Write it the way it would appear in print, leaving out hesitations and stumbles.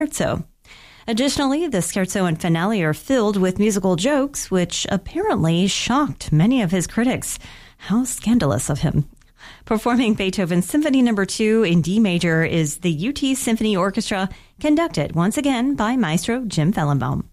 Scherzo. Additionally, the scherzo and finale are filled with musical jokes, which apparently shocked many of his critics. How scandalous of him. Performing Beethoven's Symphony No. 2 in D major is the UT Symphony Orchestra, conducted once again by Maestro Jim Fellenbaum.